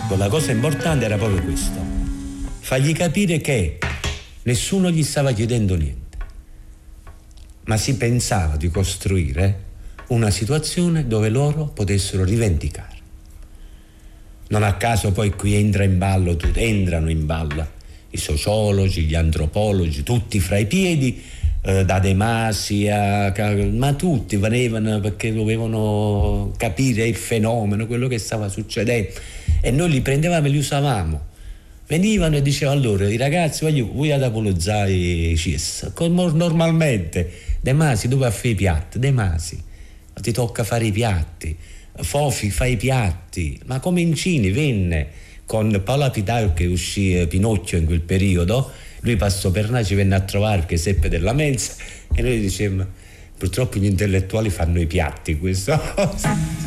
La cosa importante era proprio questo: fargli capire che nessuno gli stava chiedendo niente, ma si pensava di costruire una situazione dove loro potessero rivendicare. Non a caso poi qui entrano in ballo i sociologi, gli antropologi, tutti fra i piedi, da De Masi ma tutti venivano perché dovevano capire il fenomeno, quello che stava succedendo, e noi li prendevamo e li usavamo. Venivano e dicevano: allora i ragazzi voi ad apologiare CIS normalmente. De Masi, dove fai i piatti? De Masi, ti tocca fare i piatti. Fofi fa i piatti. Ma come Incini venne con Paola Pitaio, che uscì Pinocchio in quel periodo, lui passò per là, ci venne a trovare perché seppe della mensa, e noi dicevamo: purtroppo gli intellettuali fanno i piatti, questo